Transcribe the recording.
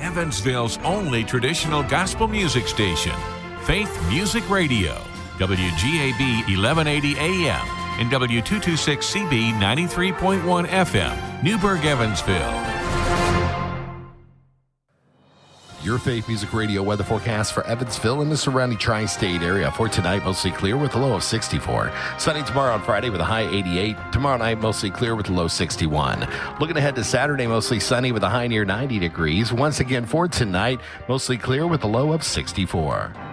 Evansville's only traditional gospel music station, Faith Music Radio, WGAB 1180 AM and W226CB 93.1 FM, Newburgh, Evansville. Your Faith Music Radio weather forecast for Evansville and the surrounding tri-state area. For tonight, mostly clear with a low of 64. Sunny tomorrow on Friday with a high 88. Tomorrow night, mostly clear with a low 61. Looking ahead to Saturday, mostly sunny with a high near 90 degrees. Once again for tonight, mostly clear with a low of 64.